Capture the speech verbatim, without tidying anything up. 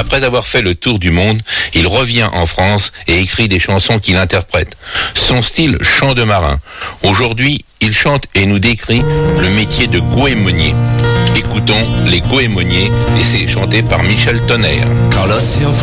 Après avoir fait le tour du monde, il revient en France et écrit des chansons qu'il interprète. Son style, chant de marin. Aujourd'hui, il chante et nous décrit le métier de goémonier. Écoutons les goémoniers et c'est chanté par Michel Tonnerre. Quand l'océan